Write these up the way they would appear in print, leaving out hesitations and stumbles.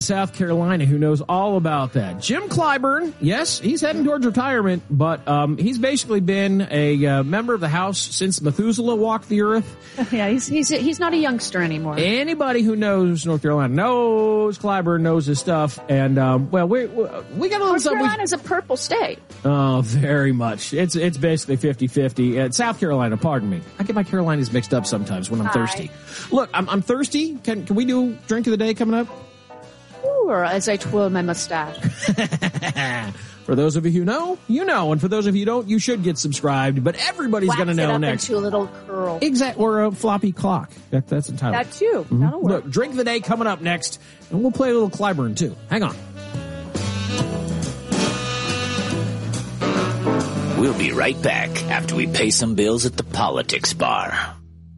South Carolina who knows all about that. Jim Clyburn, yes, he's heading towards retirement, but he's basically been a member of the House since Methuselah walked the earth. Yeah, he's not a youngster anymore. Anybody who knows North Carolina knows Clyburn, knows his stuff, and well, we got a little North something. Carolina's a purple state. Oh, very much. It's basically 50-50. South Carolina, pardon me. I get my Carolinas mixed up sometimes when I'm thirsty. Look, I'm thirsty. Can we do drink of the day coming up? Or as I twirl my mustache. For those of you who know, you know. And for those of you who don't, you should get subscribed. But everybody's going to know next. Into a little curl. Exactly. Or a floppy clock. That's entitled. That too. Mm-hmm. That'll work. Look, drink of the day coming up next. And we'll play a little Clyburn too. Hang on. We'll be right back after we pay some bills at the politics bar.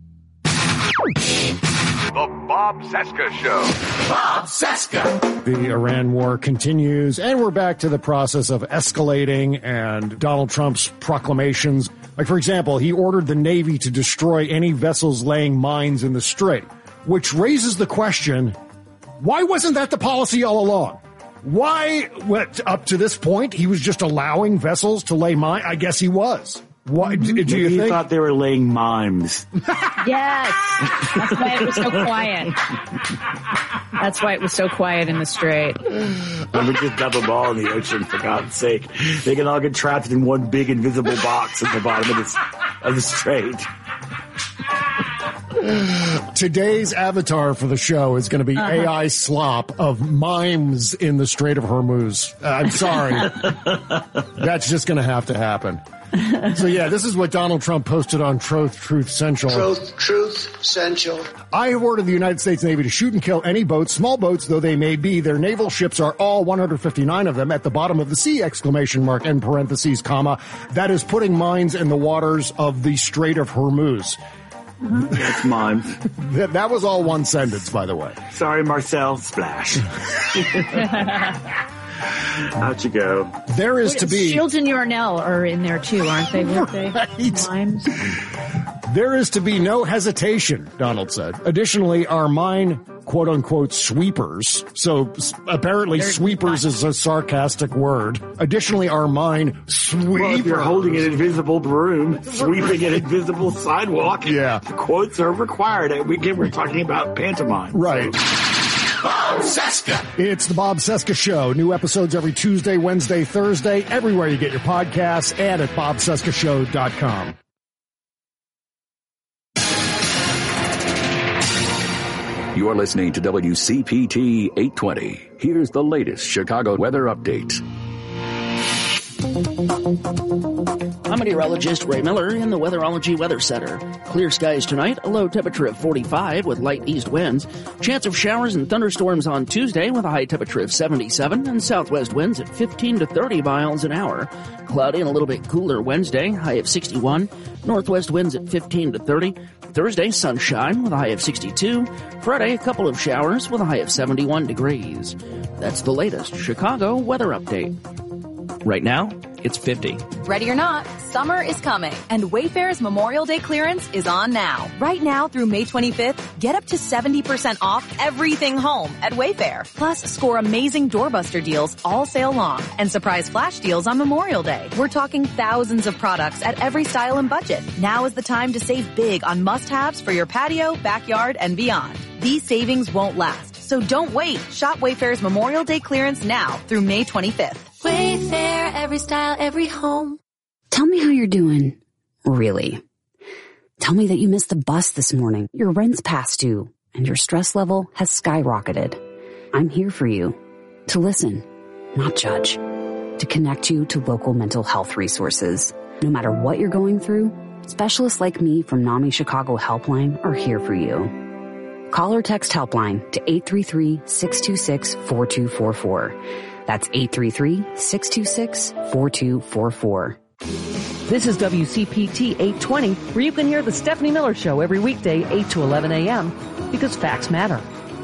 The Bob Cesca Show. Bob Cesca. The Iran war continues, and we're back to the process of escalating and Donald Trump's proclamations. Like, for example, he ordered the Navy to destroy any vessels laying mines in the Strait, which raises the question, why wasn't that the policy all along? Why, up to this point, he was just allowing vessels to lay mines? I guess he was. What do you think? He thought they were laying mimes. Yes. That's why it was so quiet. That's why it was so quiet in the Strait. Let me just dump them all in the ocean, for God's sake. They can all get trapped in one big invisible box at the bottom of the Strait. Today's avatar for the show is going to be AI slop of mimes in the Strait of Hormuz. I'm sorry. That's just going to happen. So, yeah, this is what Donald Trump posted on Truth Central. Truth Central. I have ordered the United States Navy to shoot and kill any boats, small boats though they may be. Their naval ships are all 159 of them at the bottom of the sea, ! In parentheses, comma. That is putting mines in the waters of the Strait of Hormuz. That's mimes. That was all one sentence, by the way. Sorry, Marcel. Splash. Out you go. There is to be... Shields and Yarnell are in there too, aren't they? Right. Mimes. There is to be no hesitation, Donald said. Additionally, our mine, quote-unquote, sweepers. So apparently sweepers is a sarcastic word. Additionally, our mine sweepers. Well, if you're holding an invisible broom, sweeping an invisible sidewalk, yeah, the quotes are required. Again, we're talking about pantomime. Right. Bob Cesca. It's the Bob Cesca Show. New episodes every Tuesday, Wednesday, Thursday, everywhere you get your podcasts, and at bobcescashow.com. You're listening to WCPT 820. Here's the latest Chicago weather update. I'm meteorologist Ray Miller in the Weatherology Weather Center. Clear skies tonight, a low temperature of 45 with light east winds. Chance of showers and thunderstorms on Tuesday with a high temperature of 77 and southwest winds at 15 to 30 miles an hour. Cloudy and a little bit cooler Wednesday, high of 61. Northwest winds at 15 to 30. Thursday, sunshine with a high of 62. Friday, a couple of showers with a high of 71 degrees. That's the latest Chicago weather update. Right now, it's 50. Ready or not, summer is coming, and Wayfair's Memorial Day clearance is on now. Right now through May 25th, get up to 70% off everything home at Wayfair. Plus, score amazing doorbuster deals all sale long and surprise flash deals on Memorial Day. We're talking thousands of products at every style and budget. Now is the time to save big on must-haves for your patio, backyard, and beyond. These savings won't last, so don't wait. Shop Wayfair's Memorial Day clearance now through May 25th. Wayfair, every style, every home. Tell me how you're doing. Really. Tell me that you missed the bus this morning, your rent's past due, and your stress level has skyrocketed. I'm here for you. To listen, not judge. To connect you to local mental health resources. No matter what you're going through, specialists like me from NAMI Chicago Helpline are here for you. Call or text Helpline to 833-626-4244. That's 833-626-4244. This is WCPT 820, where you can hear the Stephanie Miller Show every weekday, 8 to 11 a.m., because facts matter.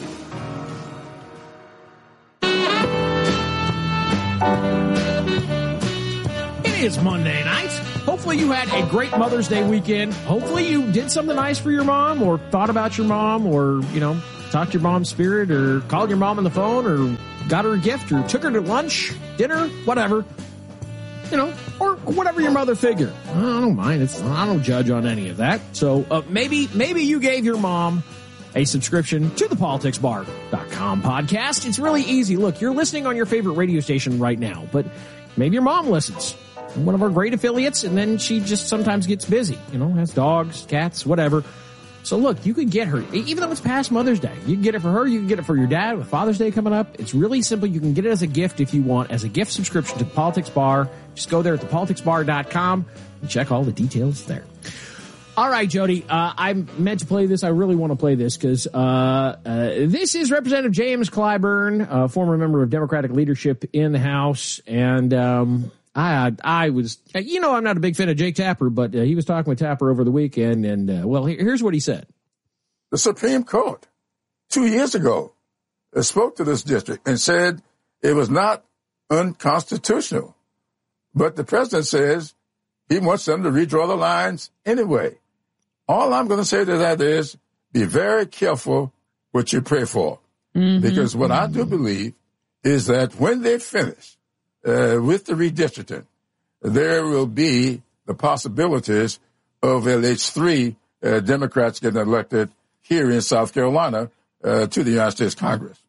It is Monday night. Hopefully you had a great Mother's Day weekend. Hopefully you did something nice for your mom or thought about your mom or, talked your mom's spirit or called your mom on the phone or got her a gift or took her to lunch, dinner, whatever, or whatever your mother figure. I don't mind. I don't judge on any of that. So maybe you gave your mom a subscription to the politicsbar.com podcast. It's really easy. Look, you're listening on your favorite radio station right now, but maybe your mom listens. One of our great affiliates, and then she just sometimes gets busy, has dogs, cats, whatever. So look, you could get her, even though it's past Mother's Day, you can get it for her, you can get it for your dad with Father's Day coming up. It's really simple. You can get it as a gift if you want, as a gift subscription to the Politics Bar. Just go there at thepoliticsbar.com and check all the details there. All right, Jody, I meant to play this. I really want to play this because this is Representative James Clyburn, former member of Democratic leadership in the House, and I was, I'm not a big fan of Jake Tapper, but he was talking with Tapper over the weekend, and here's what he said. The Supreme Court 2 years ago spoke to this district and said it was not unconstitutional, but the president says he wants them to redraw the lines anyway. All I'm going to say to that is be very careful what you pray for, because what I do believe is that when they finish with the redistricting, there will be the possibilities of at least 3 Democrats getting elected here in South Carolina to the United States Congress.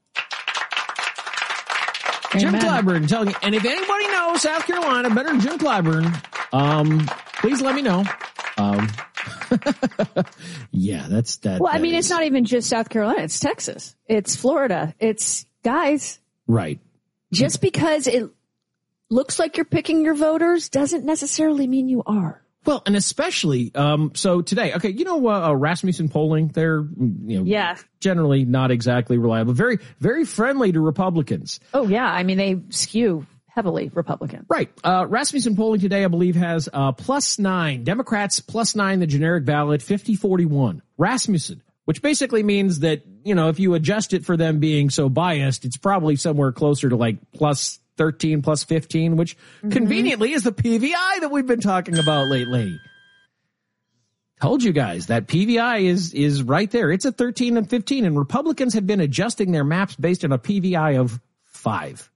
Jim Clyburn telling you, and if anybody knows South Carolina better than Jim Clyburn, please let me know. Yeah, that's that. Well, I mean, it's not even just South Carolina. It's Texas. It's Florida. It's guys. Right. Just because it looks like you're picking your voters doesn't necessarily mean you are. Well, and especially, so today, okay, Rasmussen polling, they're, generally not exactly reliable, very, very friendly to Republicans. Oh, yeah. I mean, they skew heavily Republican. Right. Rasmussen polling today, I believe, has +9. Democrats +9, the generic ballot, 50-41. Rasmussen, which basically means that, if you adjust it for them being so biased, it's probably somewhere closer to like +13, +15, which conveniently is the PVI that we've been talking about lately. Told you guys that PVI is right there. It's a 13 and 15, and Republicans have been adjusting their maps based on a PVI of 5.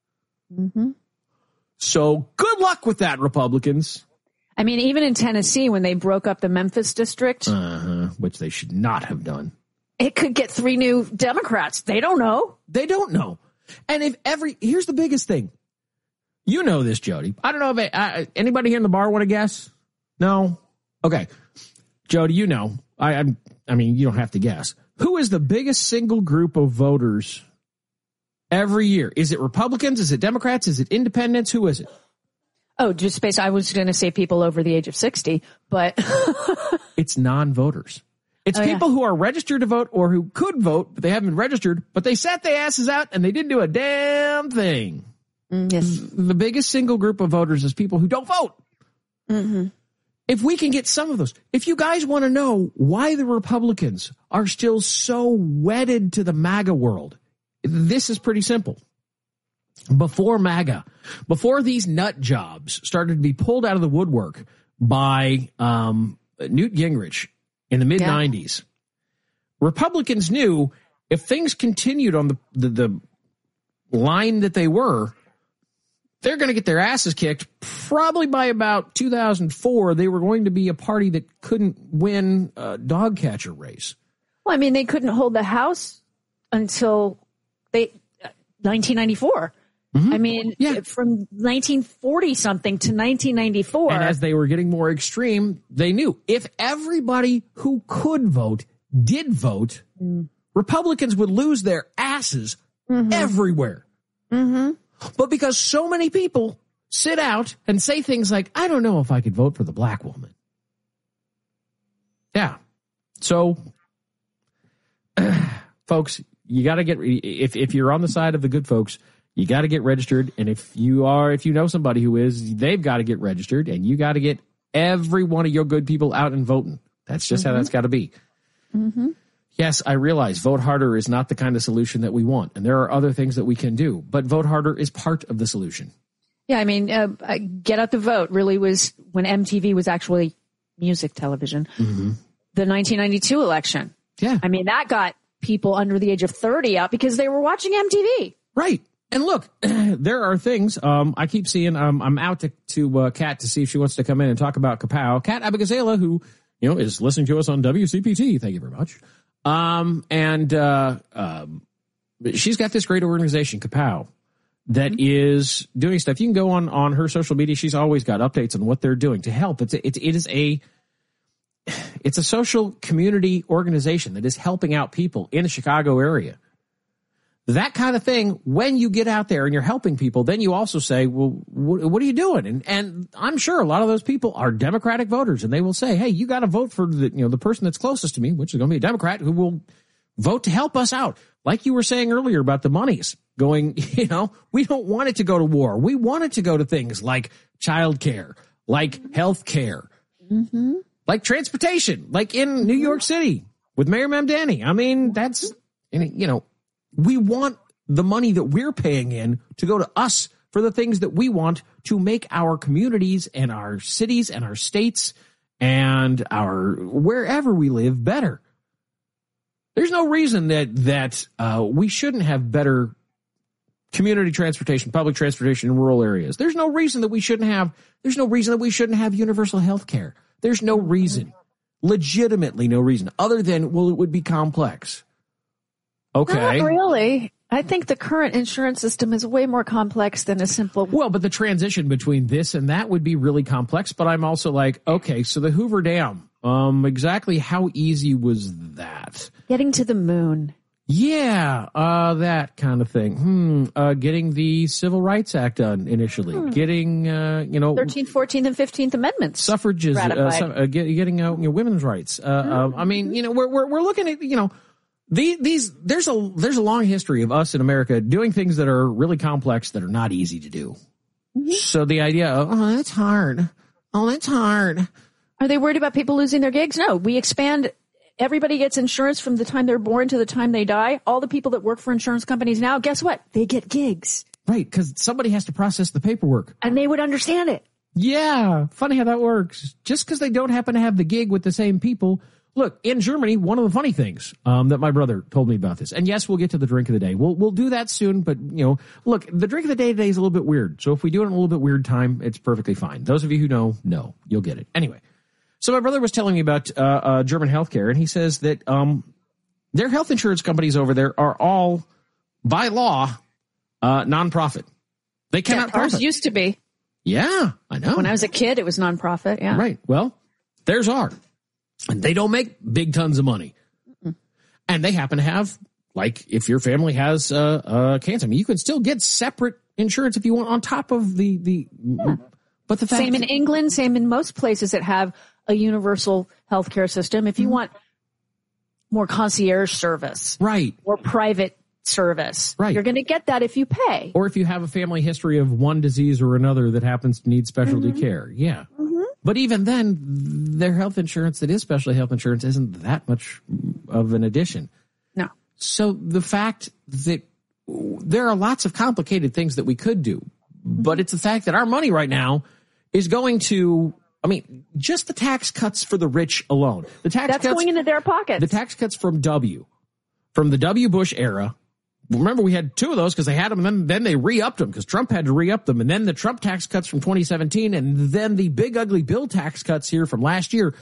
So good luck with that, Republicans. I mean, even in Tennessee, when they broke up the Memphis district, which they should not have done, it could get 3 new Democrats. They don't know. They don't know. And here's the biggest thing. You know this, Jody. I don't know if anybody here in the bar want to guess? No? Okay. Jody, you know. I mean, you don't have to guess. Who is the biggest single group of voters every year? Is it Republicans? Is it Democrats? Is it independents? Who is it? Oh, just space. I was going to say people over the age of 60, but it's non-voters. It's people who are registered to vote or who could vote, but they haven't been registered, but they sat their asses out and they didn't do a damn thing. Yes. The biggest single group of voters is people who don't vote. If we can get some of those, if you guys want to know why the Republicans are still so wedded to the MAGA world, this is pretty simple. Before MAGA, before these nut jobs started to be pulled out of the woodwork by Newt Gingrich in the mid-90s, Republicans knew if things continued on the line that they were, they're going to get their asses kicked. Probably by about 2004, they were going to be a party that couldn't win a dog catcher race. Well, I mean, they couldn't hold the House until 1994. I mean, from 1940 something to 1994. And as they were getting more extreme, they knew if everybody who could vote did vote, Republicans would lose their asses everywhere. But because so many people sit out and say things like, I don't know if I could vote for the black woman. Yeah. So, folks, you got to get, if you're on the side of the good folks, you got to get registered. And if you know somebody who is, they've got to get registered, and you got to get every one of your good people out and voting. That's just how that's got to be. Yes, I realize vote harder is not the kind of solution that we want, and there are other things that we can do, but vote harder is part of the solution. Yeah, I mean, Get Out the Vote really was when MTV was actually music television. The 1992 election. Yeah. I mean, that got people under the age of 30 out because they were watching MTV. Right. And look, there are things, I keep seeing, I'm out to Kat to see if she wants to come in and talk about Kapow. Kat Abigazela, who, is listening to us on WCPT. Thank you very much. She's got this great organization, Kapow, that is doing stuff. You can go on her social media. She's always got updates on what they're doing to help. It's a social community organization that is helping out people in the Chicago area. That kind of thing, when you get out there and you're helping people, then you also say, well, what are you doing? And I'm sure a lot of those people are Democratic voters, and they will say, hey, you got to vote for the person that's closest to me, which is going to be a Democrat, who will vote to help us out. Like you were saying earlier about the monies going, we don't want it to go to war. We want it to go to things like childcare, like health care, like transportation, like in New York City with Mayor Mamdani. I mean, that's, we want the money that we're paying in to go to us for the things that we want to make our communities and our cities and our states and our wherever we live better. There's no reason that we shouldn't have better community transportation, public transportation in rural areas. There's no reason that we shouldn't have universal health care. There's no reason, legitimately no reason, other than, well, it would be complex. Okay. Not really. I think the current insurance system is way more complex than a simple. Well, but the transition between this and that would be really complex. But I'm also like, okay, so the Hoover Dam, exactly how easy was that? Getting to the moon. Yeah, that kind of thing. Getting the Civil Rights Act done initially. Getting, 13th, 14th, and 15th Amendments. Suffrages, getting women's rights. I mean, we're looking at, there's a long history of us in America doing things that are really complex that are not easy to do. So the idea of, that's hard. Oh, that's hard. Are they worried about people losing their gigs? No, we expand. Everybody gets insurance from the time they're born to the time they die. All the people that work for insurance companies now, guess what? They get gigs. Right, because somebody has to process the paperwork. And they would understand it. Yeah, funny how that works. Just because they don't happen to have the gig with the same people. Look, in Germany, one of the funny things that my brother told me about this, and yes, we'll get to the drink of the day. We'll do that soon, but, look, the drink of the day today is a little bit weird. So if we do it in a little bit weird time, it's perfectly fine. Those of you who know, you'll get it. Anyway, so my brother was telling me about German healthcare, and he says that their health insurance companies over there are all, by law, nonprofit. They cannot profit. Ours used to be. Yeah, I know. When I was a kid, it was nonprofit, yeah. Right. Well, theirs are. And they don't make big tons of money. And they happen to have, like, if your family has cancer, I mean, you can still get separate insurance if you want on top of the but the fact same in England, same in most places that have a universal healthcare system. If you want more concierge service, right, or private service, right, you're going to get that if you pay. Or if you have a family history of one disease or another that happens to need specialty care. Yeah. But even then, their health insurance that is specialty health insurance isn't that much of an addition. No. So the fact that there are lots of complicated things that we could do, but it's the fact that our money right now is going to, just the tax cuts for the rich alone. That's going into their pockets. The tax cuts from the W. Bush era. Remember, we had two of those because they had them, and then they re-upped them because Trump had to re-up them. And then the Trump tax cuts from 2017, and then the big ugly bill tax cuts here from last year.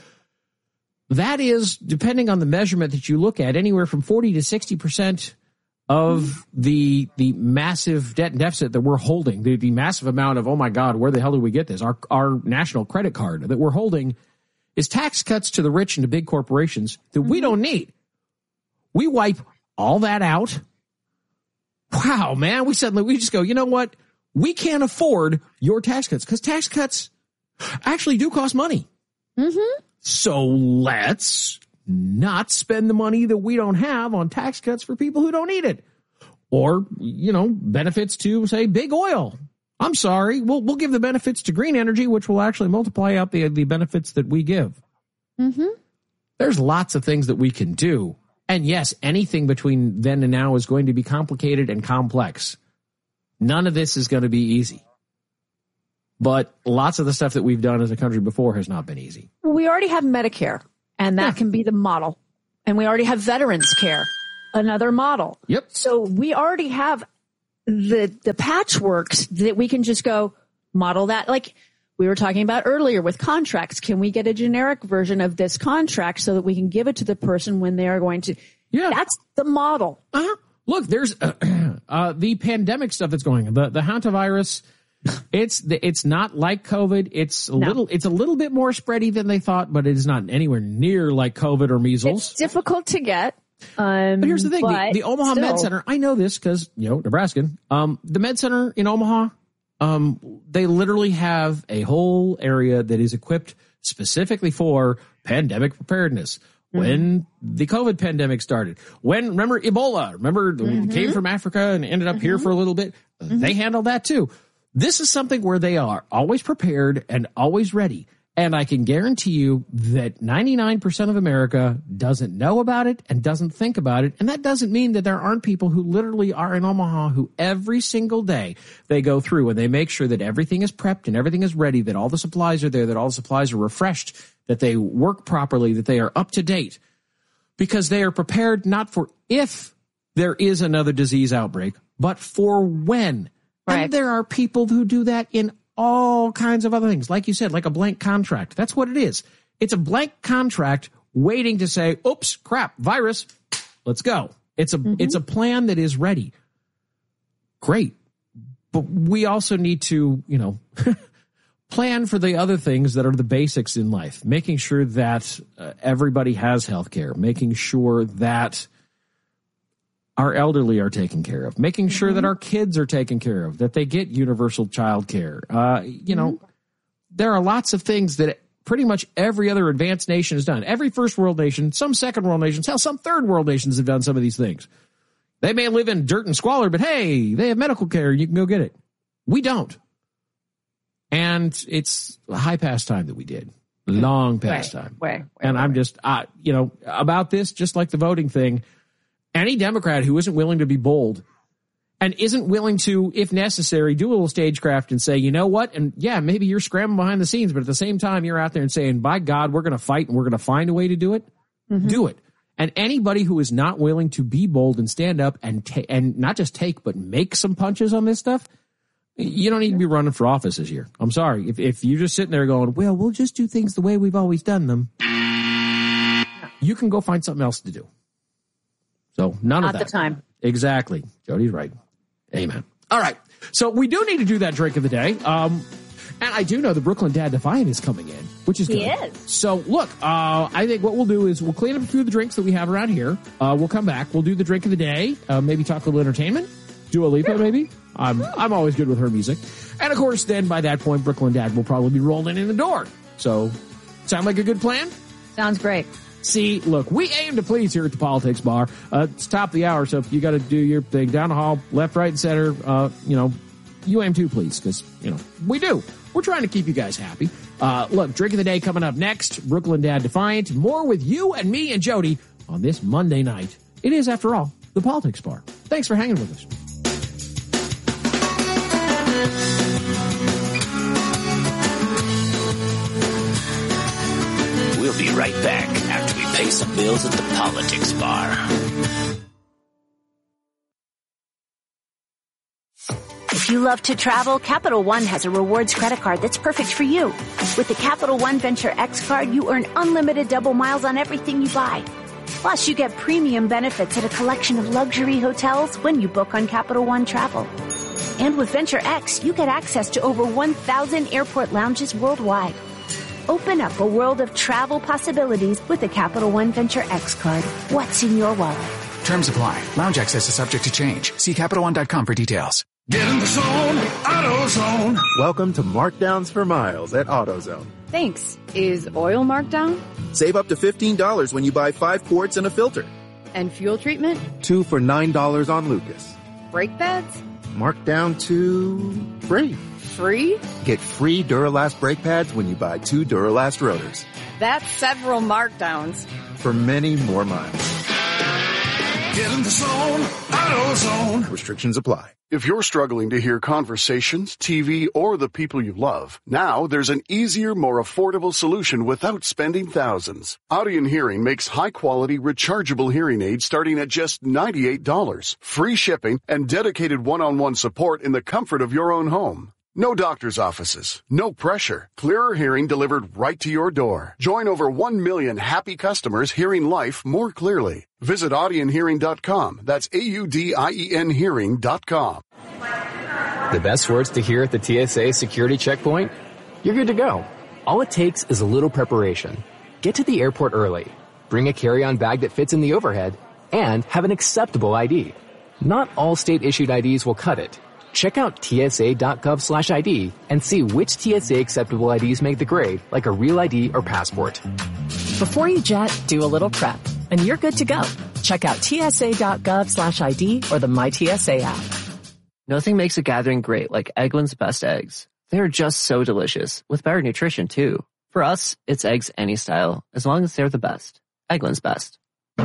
That is, depending on the measurement that you look at, anywhere from 40 to 60% of the massive debt and deficit that we're holding, the massive amount of, oh my God, where the hell did we get this? Our national credit card that we're holding is tax cuts to the rich and to big corporations that we don't need. We wipe all that out. Wow, man, we just go, you know what? We can't afford your tax cuts because tax cuts actually do cost money. So let's not spend the money that we don't have on tax cuts for people who don't need it. Or, benefits to, say, big oil. I'm sorry. We'll give the benefits to green energy, which will actually multiply out the benefits that we give. There's lots of things that we can do. And yes, anything between then and now is going to be complicated and complex. None of this is going to be easy. But lots of the stuff that we've done as a country before has not been easy. Well, we already have Medicare, and that can be the model. And we already have veterans care. another model. Yep. So we already have the patchworks that we can just go model that. Like we were talking about earlier with contracts. Can we get a generic version of this contract so that we can give it to the person when they are going to? Yeah. That's the model. Look, there's the pandemic stuff that's going on. The hantavirus. It's not like COVID. It's a little bit more spready than they thought, but it is not anywhere near like COVID or measles. It's difficult to get. But here's the thing: the Omaha Med Center. I know this because Nebraskan. The Med Center in Omaha, they literally have a whole area that is equipped specifically for pandemic preparedness. When the COVID pandemic started, remember Ebola, came from Africa and ended up here for a little bit. They handled that too. This is something where they are always prepared and always ready. And I can guarantee you that 99% of America doesn't know about it and doesn't think about it. And that doesn't mean that there aren't people who literally are in Omaha who every single day they go through and they make sure that everything is prepped and everything is ready, that all the supplies are there, that all the supplies are refreshed, that they work properly, that they are up to date. Because they are prepared not for if there is another disease outbreak, but for when. Right. And there are people who do that in all kinds of other things. Like you said, like a blank contract. That's what it is. It's a blank contract waiting to say, oops, crap, virus, let's go. It's a plan that is ready. Great. But we also need to, plan for the other things that are the basics in life, making sure that everybody has health care, making sure that our elderly are taken care of, making sure that our kids are taken care of, that they get universal child care. There are lots of things that pretty much every other advanced nation has done. Every first world nation, some second world nations, hell, some third world nations have done some of these things. They may live in dirt and squalor, but hey, they have medical care. You can go get it. We don't. And it's a high past time that we did. Long past time. I'm just, about this, just like the voting thing, any Democrat who isn't willing to be bold and isn't willing to, if necessary, do a little stagecraft and say, you know what? And yeah, maybe you're scrambling behind the scenes, but at the same time, you're out there and saying, by God, we're going to fight and we're going to find a way to do it. Do it. And anybody who is not willing to be bold and stand up and not just take, but make some punches on this stuff, you don't need to be running for office this year. I'm sorry. If you're just sitting there going, well, we'll just do things the way we've always done them, you can go find something else to do. So none of that. Not the time. Exactly. Jody's right. Amen. All right. So we do need to do that drink of the day. And I do know the Brooklyn Dad Defiant is coming in, which is good. He is. So look, I think what we'll do is we'll clean up a few of the drinks that we have around here. We'll come back. We'll do the drink of the day. Maybe talk a little entertainment. Dua Lipa, maybe. I'm always good with her music. And of course, then by that point, Brooklyn Dad will probably be rolling in the door. So sound like a good plan? Sounds great. See, look, we aim to please here at the Politics Bar. It's top of the hour, so you got to do your thing. Down the hall, left, right, and center. You aim too, please, because, we do. We're trying to keep you guys happy. Look, drink of the day coming up next. Brooklyn Dad Defiant. More with you and me and Jody on this Monday night. It is, after all, the Politics Bar. Thanks for hanging with us. We'll be right back after we pay some bills at the Politics Bar. If you love to travel, Capital One has a rewards credit card that's perfect for you. With the Capital One Venture X card, you earn unlimited double miles on everything you buy. Plus, you get premium benefits at a collection of luxury hotels when you book on Capital One Travel. And with Venture X, you get access to over 1,000 airport lounges worldwide. Open up a world of travel possibilities with the Capital One Venture X card. What's in your wallet? Terms apply. Lounge access is subject to change. See CapitalOne.com for details. Get in the zone, AutoZone. Welcome to Markdowns for Miles at AutoZone. Thanks. Is oil marked down? Save up to $15 when you buy 5 quarts and a filter. And fuel treatment? 2 for $9 on Lucas. Brake pads? Marked down to free. Free? Get free Duralast brake pads when you buy 2 Duralast rotors. That's several markdowns. For many more miles. Get in the zone, AutoZone. Restrictions apply. If you're struggling to hear conversations, TV, or the people you love, now there's an easier, more affordable solution without spending thousands. Audien Hearing makes high-quality, rechargeable hearing aids starting at just $98. Free shipping and dedicated one-on-one support in the comfort of your own home. No doctor's offices, no pressure. Clearer hearing delivered right to your door. Join over 1 million happy customers hearing life more clearly. Visit audienhearing.com. That's AUDIEN hearing.com. The best words to hear at the TSA security checkpoint? You're good to go. All it takes is a little preparation. Get to the airport early. Bring a carry-on bag that fits in the overhead. And have an acceptable ID. Not all state-issued IDs will cut it. Check out tsa.gov/ID and see which TSA acceptable IDs make the grade, like a real ID or passport. Before you jet, do a little prep, and you're good to go. Check out tsa.gov/ID or the MyTSA app. Nothing makes a gathering great like Eggland's Best Eggs. They're just so delicious, with better nutrition too. For us, it's eggs any style, as long as they're the best. Eggland's Best.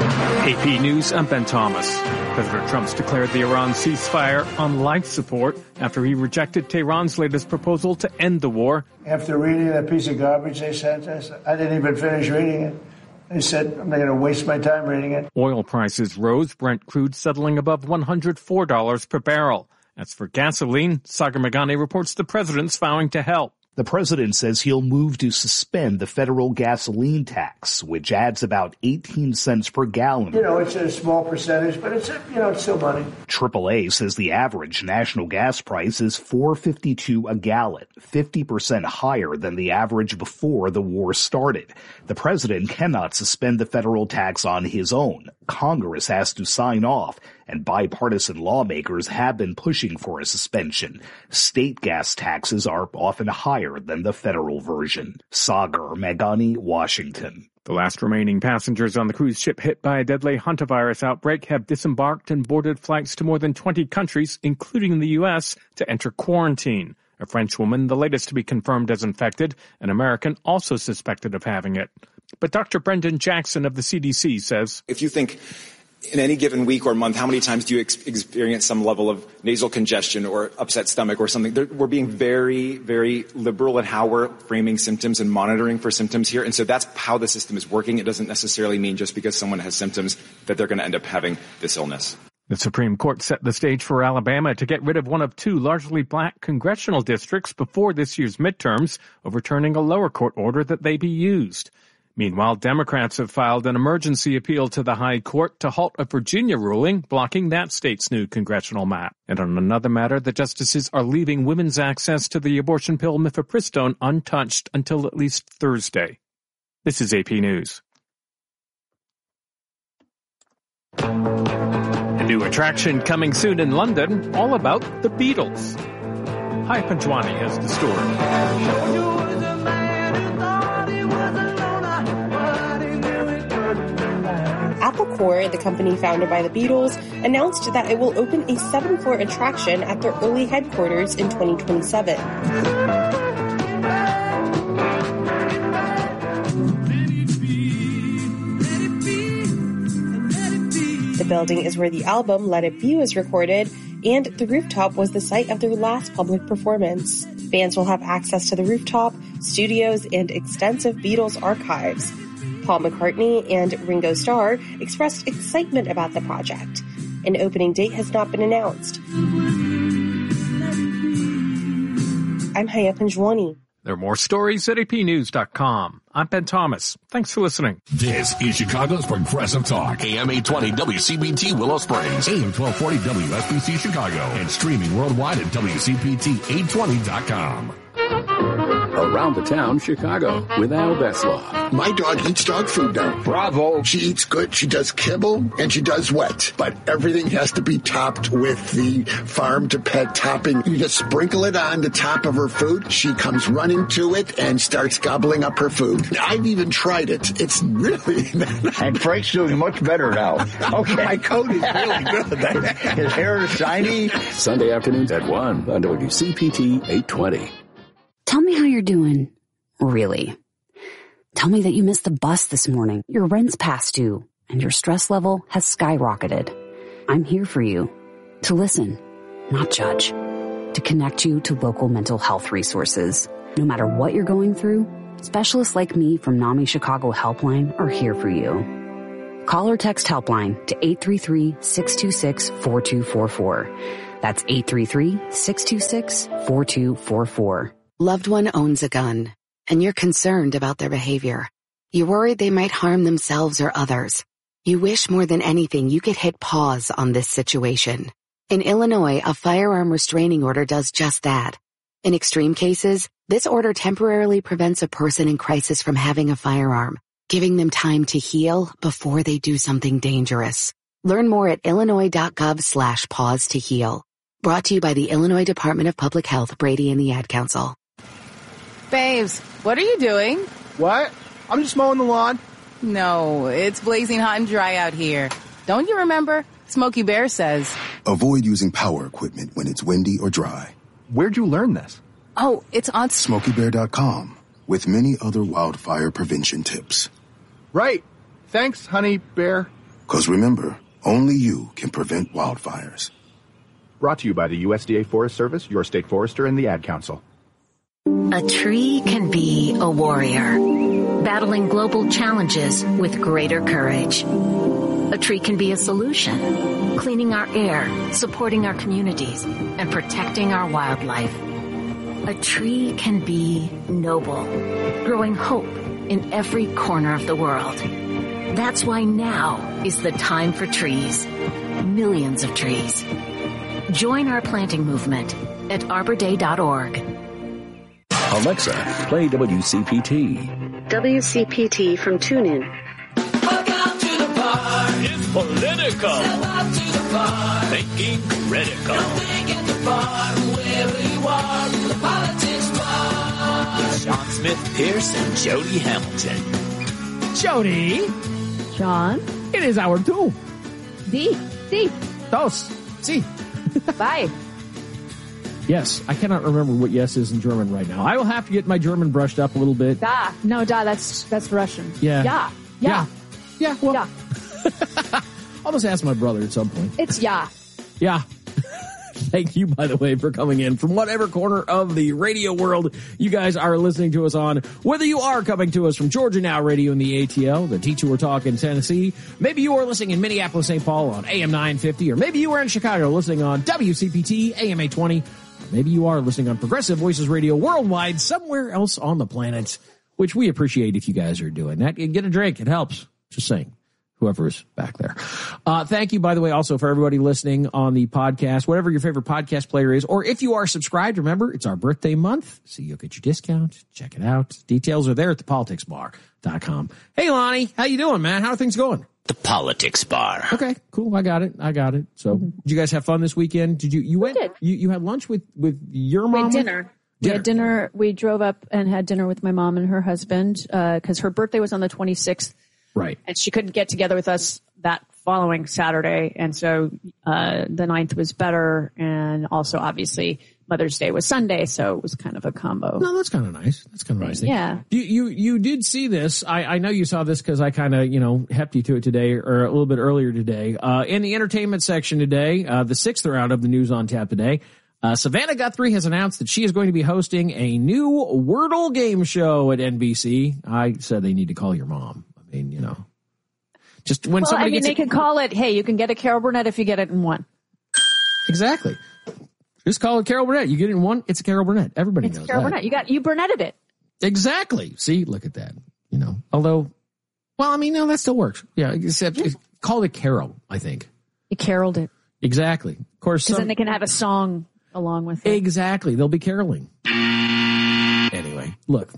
AP News, I'm Ben Thomas. President Trump's declared the Iran ceasefire on life support after he rejected Tehran's latest proposal to end the war. After reading that piece of garbage they sent us, I didn't even finish reading it. They said, I'm not going to waste my time reading it. Oil prices rose, Brent crude settling above $104 per barrel. As for gasoline, Sagar Meghani reports the president's vowing to help. The president says he'll move to suspend the federal gasoline tax, which adds about 18 cents per gallon. You know, it's a small percentage, but it's still money. AAA says the average national gas price is $4.52 a gallon, 50% higher than the average before the war started. The president cannot suspend the federal tax on his own. Congress has to sign off, and bipartisan lawmakers have been pushing for a suspension. State gas taxes are often higher than the federal version. Sagar Meghani, Washington. The last remaining passengers on the cruise ship hit by a deadly hantavirus outbreak have disembarked and boarded flights to more than 20 countries, including the U.S., to enter quarantine. A French woman, the latest to be confirmed as infected, an American also suspected of having it. But Dr. Brendan Jackson of the CDC says, if you think in any given week or month, how many times do you experience some level of nasal congestion or upset stomach or something? We're being very, very liberal in how we're framing symptoms and monitoring for symptoms here. And so that's how the system is working. It doesn't necessarily mean just because someone has symptoms that they're going to end up having this illness. The Supreme Court set the stage for Alabama to get rid of one of two largely black congressional districts before this year's midterms, overturning a lower court order that they be used. Meanwhile, Democrats have filed an emergency appeal to the High Court to halt a Virginia ruling blocking that state's new congressional map. And on another matter, the justices are leaving women's access to the abortion pill mifepristone untouched until at least Thursday. This is AP News. A new attraction coming soon in London, all about the Beatles. Hi, Panjwani has the story. Apple Corps, the company founded by the Beatles, announced that it will open a 7-floor attraction at their early headquarters in 2027. The building is where the album Let It Be was recorded, and the rooftop was the site of their last public performance. Fans will have access to the rooftop, studios, and extensive Beatles archives. Paul McCartney and Ringo Starr expressed excitement about the project. An opening date has not been announced. I'm Haya Panjwani. There are more stories at apnews.com. I'm Ben Thomas. Thanks for listening. This is Chicago's Progressive Talk. AM 820 WCPT Willow Springs. AM 1240 WSBC Chicago. And streaming worldwide at WCPT820.com. Around the Town, Chicago, with Al Beslaw. My dog eats dog food now. Bravo. She eats good. She does kibble and she does wet. But everything has to be topped with the farm to pet topping. You just sprinkle it on the top of her food. She comes running to it and starts gobbling up her food. I've even tried it. It's really... And Frank's doing much better now. Okay. My coat is really good. His hair is shiny. Sunday afternoons at 1 on WCPT 820. Tell me how you're doing. Really. Tell me that you missed the bus this morning, your rent's past due, and your stress level has skyrocketed. I'm here for you. To listen. not judge. To connect you to local mental health resources. No matter what you're going through, specialists like me from NAMI Chicago Helpline are here for you. Call or text Helpline to 833-626-4244. That's 833-626-4244. Loved one owns a gun, and you're concerned about their behavior. You're worried they might harm themselves or others. You wish more than anything you could hit pause on this situation. In Illinois, a firearm restraining order does just that. In extreme cases, this order temporarily prevents a person in crisis from having a firearm, giving them time to heal before they do something dangerous. Learn more at illinois.gov/pause to heal. Brought to you by the Illinois Department of Public Health, Brady and the Ad Council. Babes, what are you doing? What? I'm just mowing the lawn. No, it's blazing hot and dry out here. Don't you remember? Smokey Bear says. Avoid using power equipment when it's windy or dry. Where'd you learn this? Oh, it's on SmokeyBear.com with many other wildfire prevention tips. Right. Thanks, honey bear. 'Cause remember, only you can prevent wildfires. Brought to you by the USDA Forest Service, your state forester, and the Ad Council. A tree can be a warrior, battling global challenges with greater courage. A tree can be a solution, cleaning our air, supporting our communities, and protecting our wildlife. A tree can be noble, growing hope in every corner of the world. That's why now is the time for trees. Millions of trees. Join our planting movement at arborday.org. Alexa, play WCPT. WCPT from TuneIn. Welcome to the bar. It's political. Step up to the bar. Thinking critical. Don't think at the bar, wherever you are, the politics bar. With Sean Smith Pierce and Jody Hamilton. Jody. Sean. It is hour 2. Sí. Dos. Sí. Bye. Yes, I cannot remember what yes is in German right now. I will have to get my German brushed up a little bit. Da. No, da, that's Russian. Yeah. Yeah. Well, yeah. I'll just ask my brother at some point. It's yeah. Yeah. Thank you, by the way, for coming in from whatever corner of the radio world you guys are listening to us on. Whether you are coming to us from Georgia Now Radio in the ATL, the T2 Talk in Tennessee, maybe you are listening in Minneapolis, St. Paul on AM 950, or maybe you are in Chicago listening on WCPT AM 820, or maybe you are listening on Progressive Voices Radio worldwide, somewhere else on the planet, which we appreciate if you guys are doing that. Get a drink. It helps. Just saying. Whoever's back there. Thank you, by the way, also for everybody listening on the podcast, whatever your favorite podcast player is, or if you are subscribed, remember, it's our birthday month, so you'll get your discount. Check it out. Details are there at thepoliticsbar.com. Hey, Lonnie, how you doing, man? How are things going? The Politics Bar. Okay, cool. I got it. So, did you guys have fun this weekend? Did you went? You had lunch with your mom? We had dinner. We had dinner. We drove up and had dinner with my mom and her husband, because her birthday was on the 26th. Right. And she couldn't get together with us that following Saturday. And so the 9th was better. And also, obviously, Mother's Day was Sunday. So it was kind of a combo. No, that's kind of nice. Nice. Yeah. You did see this. I know you saw this because I kind of, hepped you to it today or a little bit earlier today. In the entertainment section today, the 6th round of the News on Tap today, Savannah Guthrie has announced that she is going to be hosting a new Wordle game show at NBC. I said they need to call your mom. I mean, just when somebody gets they can call it, hey, you can get a Carol Burnett if you get it in one. Exactly. Just call it Carol Burnett. You get it in one, it's a Carol Burnett. Everybody knows Carol that. Burnett. You Burnetted it. Exactly. See, look at that. Although, well, I mean, no, that still works. Yeah, except call it Carol, I think. You caroled it. Exactly. Of course. Because then they can have a song along with it. Exactly. They'll be caroling. Anyway, look.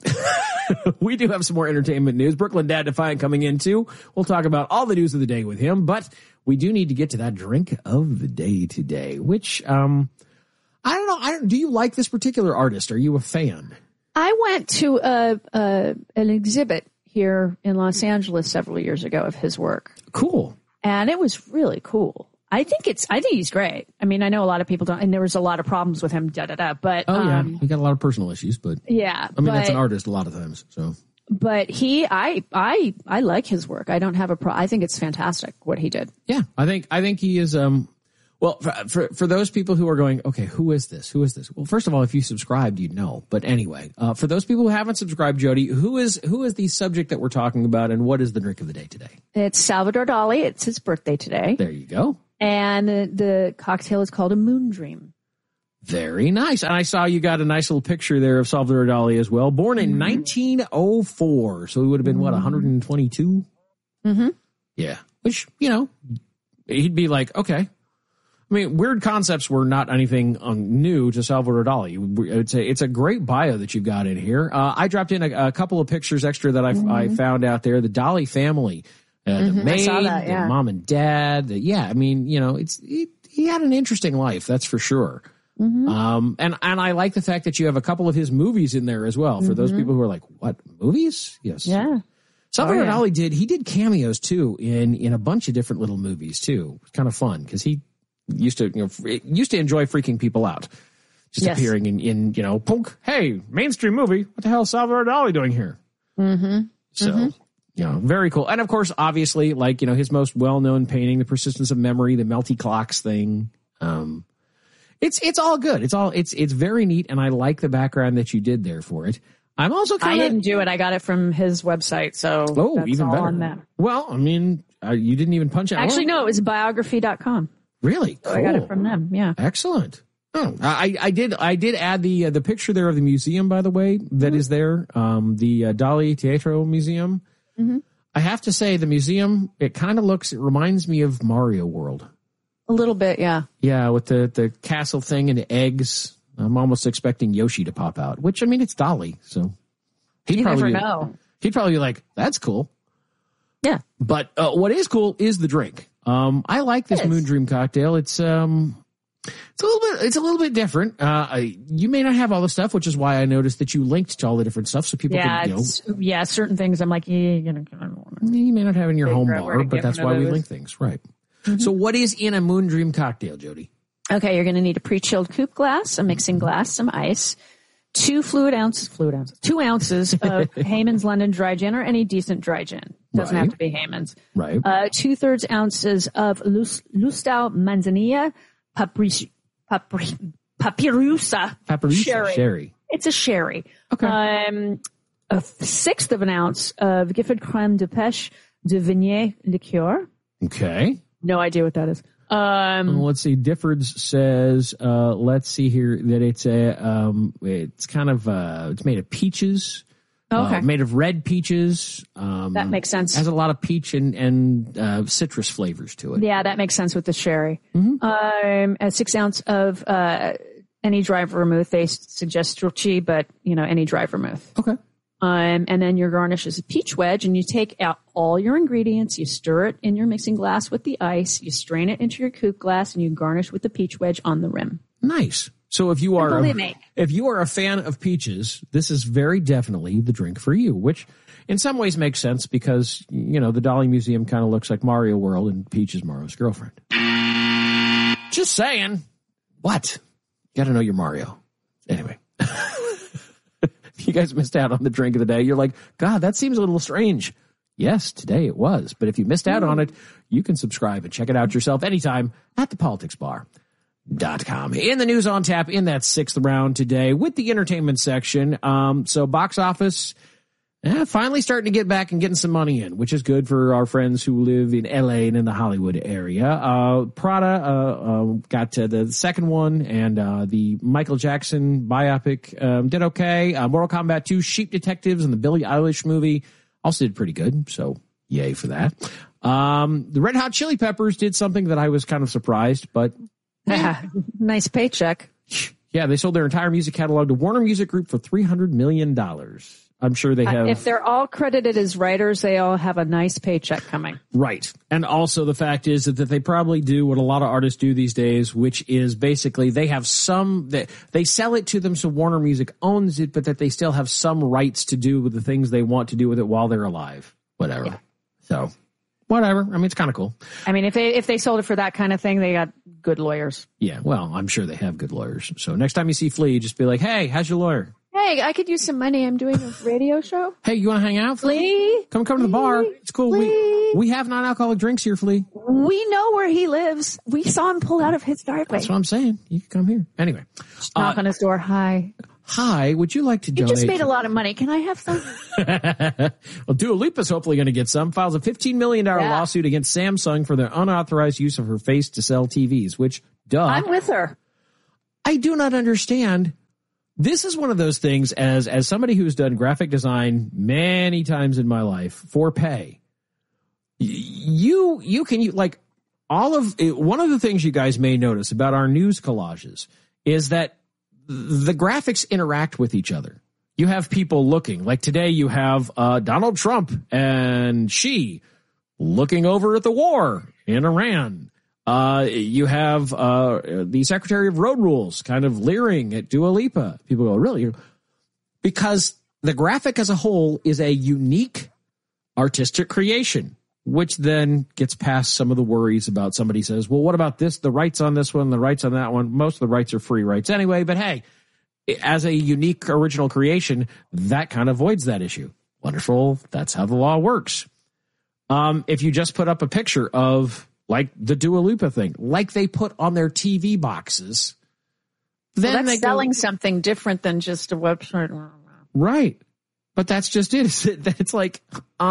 We do have some more entertainment news. Brooklyn Dad Defiant coming in too. We'll talk about all the news of the day with him, but we do need to get to that drink of the day today, which, I don't know. Do you like this particular artist? Are you a fan? I went to an exhibit here in Los Angeles several years ago of his work. Cool. And it was really cool. I think he's great. I mean, I know a lot of people don't, and there was a lot of problems with him, but. Oh, yeah. He got a lot of personal issues, but. Yeah. I mean, that's an artist a lot of times, so. But I like his work. I don't have I think it's fantastic what he did. Yeah. I think he is, Well, for those people who are going, okay, who is this? Who is this? Well, first of all, if you subscribed, you'd know. But anyway, for those people who haven't subscribed, Jody, who is the subject that we're talking about, and what is the drink of the day today? It's Salvador Dali. It's his birthday today. There you go. And the cocktail is called a Moon Dream. Very nice. And I saw you got a nice little picture there of Salvador Dali as well. Born in 1904. So he would have been, 122? Mm-hmm. Yeah. Which, he'd be like, okay. I mean, weird concepts were not anything new to Salvador Dali. It's a great bio that you've got in here. I dropped in a couple of pictures extra that I found out there. The Dali family, the maid, the mom and dad. He had an interesting life, that's for sure. Mm-hmm. And I like the fact that you have a couple of his movies in there as well. For those people who are like, what, movies? Yes. Yeah. Salvador Dali did cameos too in a bunch of different little movies too. It's kind of fun because he used to enjoy freaking people out, just appearing in punk. Hey, mainstream movie. What the hell is Salvador Dali doing here? Mm-hmm. So, very cool. And of course, obviously, his most well-known painting, The Persistence of Memory, the Melty Clocks thing. It's all good. It's very neat. And I like the background that you did there for it. I'm also I didn't do it. I got it from his website. So that's even all better. on that. Well, you didn't even punch out. Actually, no, it was biography.com. Really? Cool. So I got it from them. Yeah. Excellent. Oh, I did add the picture there of the museum, by the way, that is there. The Dali Teatro Museum. Mm-hmm. I have to say the museum, it reminds me of Mario World. A little bit. Yeah. Yeah. With the castle thing and the eggs. I'm almost expecting Yoshi to pop out, which it's Dali. So you never know. He'd probably be like, that's cool. Yeah. But what is cool is the drink. I like this Moon Dream cocktail. It's a little bit different. You may not have all the stuff, which is why I noticed that you linked to all the different stuff so people can certain things I'm like, you may not have in your home bar, but that's why we link things, right? Mm-hmm. So what is in a Moon Dream cocktail, Jody? Okay, you're going to need a pre-chilled coupe glass, a mixing glass, some ice, 2 ounces of Heyman's London Dry Gin or any decent dry gin. Doesn't have to be Heyman's. Right. 2/3 ounces of Lustau Manzanilla Papirusa sherry. It's a sherry. Okay. 1/6 of an ounce of Gifford Crème de Pêche de Viognier liqueur. Okay. No idea what that is. Let's see. Difford's says, let's see here that it's it's made of peaches. Okay. Made of red peaches. That makes sense. Has a lot of peach and citrus flavors to it. Yeah, that makes sense with the sherry. Mm-hmm. 6 ounce of any dry vermouth. They suggest Strochi, but any dry vermouth. Okay. And then your garnish is a peach wedge, and you take out all your ingredients, you stir it in your mixing glass with the ice, you strain it into your coupe glass, and you garnish with the peach wedge on the rim. Nice. So if you are a fan of peaches, this is very definitely the drink for you, which in some ways makes sense because, the Dali Museum kind of looks like Mario World and Peach is Mario's girlfriend. Just saying. What? Got to know your Mario. Anyway. You guys missed out on the drink of the day. You're like, God, that seems a little strange. Yes, today it was. But if you missed out on it, you can subscribe and check it out yourself anytime at thepoliticsbar.com. In the news on tap in that 6th round today with the entertainment section. So box office finally starting to get back and getting some money in, which is good for our friends who live in LA and in the Hollywood area. Prada got to the second one, and the Michael Jackson biopic did okay. Mortal Kombat 2, Sheep Detectives, and the Billie Eilish movie also did pretty good, so yay for that. The Red Hot Chili Peppers did something that I was kind of surprised, but nice paycheck. Yeah, they sold their entire music catalog to Warner Music Group for $300 million. I'm sure they have. If they're all credited as writers, they all have a nice paycheck coming. Right. And also the fact is that they probably do what a lot of artists do these days, which is basically they have they sell it to them so Warner Music owns it, but that they still have some rights to do with the things they want to do with it while they're alive. Whatever. Yeah. So, whatever. I mean, it's kind of cool. I mean, if they sold it for that kind of thing, they got good lawyers. Yeah. Well, I'm sure they have good lawyers. So next time you see Flea, just be like, hey, how's your lawyer? Hey, I could use some money. I'm doing a radio show. Hey, you want to hang out? Flea? Come to the bar. It's cool. Flea. We have non-alcoholic drinks here, Flea. We know where he lives. We saw him pull out of his driveway. That's what I'm saying. You can come here. Anyway. Knock on his door. Hi. Hi, would you like to donate? You just made a lot of money. Can I have some? Well, Dua Lipa's hopefully going to get some. Files a $15 million lawsuit against Samsung for their unauthorized use of her face to sell TVs, which, duh. I'm with her. I do not understand. This is one of those things, as somebody who's done graphic design many times in my life for pay, you can, like, one of the things you guys may notice about our news collages is that the graphics interact with each other. You have people looking, like today you have Donald Trump and Xi looking over at the war in Iran. You have the Secretary of Road Rules kind of leering at Dua Lipa. People go, really? Because the graphic as a whole is a unique artistic creation, which then gets past some of the worries about somebody says, well, what about this? The rights on this one, the rights on that one. Most of the rights are free rights anyway. But hey, as a unique original creation, that kind of avoids that issue. Wonderful. That's how the law works. If you just put up a picture of like the Dua Lipa thing, like they put on their TV boxes, then that's selling something different than just a website. Right. But that's just it. It's like,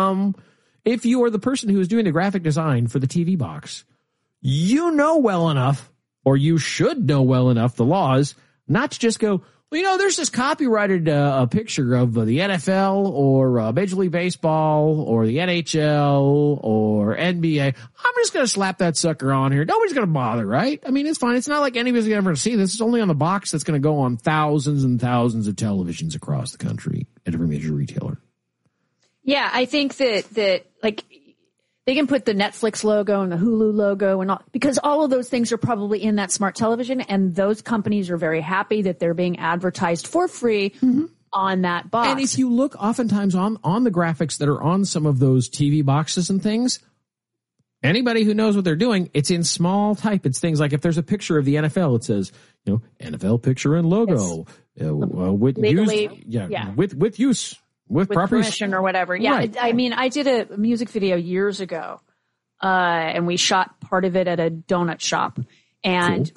if you are the person who is doing the graphic design for the TV box, you know well enough, or you should know well enough, the laws, not to just go, well, there's this copyrighted a picture of the NFL or Major League Baseball or the NHL or NBA. I'm just going to slap that sucker on here. Nobody's going to bother, right? I mean, it's fine. It's not like anybody's ever going to see this. It's only on the box that's going to go on thousands and thousands of televisions across the country at every major retailer. Yeah, I think that like they can put the Netflix logo and the Hulu logo and all, because all of those things are probably in that smart television, and those companies are very happy that they're being advertised for free on that box. And if you look oftentimes on the graphics that are on some of those TV boxes and things, anybody who knows what they're doing, it's in small type. It's things like if there's a picture of the NFL, it says, NFL picture and logo with legally, use, with use. With permission or whatever. Yeah. Right. I mean, I did a music video years ago, and we shot part of it at a donut shop, and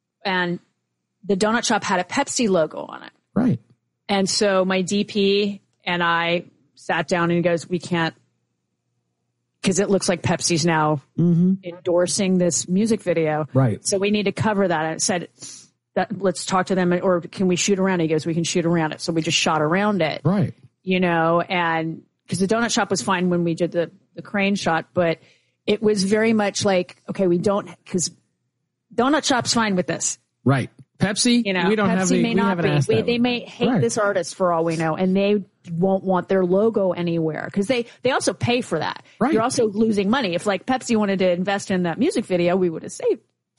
the donut shop had a Pepsi logo on it. Right. And so my DP and I sat down and he goes, we can't, because it looks like Pepsi's now endorsing this music video. Right. So we need to cover that. And it said, let's talk to them, or can we shoot around it? He goes, we can shoot around it. So we just shot around it. Right. And because the donut shop was fine when we did the crane shot, but it was very much like, okay, because donut shop's fine with this. Right. Pepsi, we don't Pepsi have may not be. They may hate this artist for all we know, and they won't want their logo anywhere because they also pay for that. Right. You're also losing money. If like Pepsi wanted to invest in that music video, we would have saved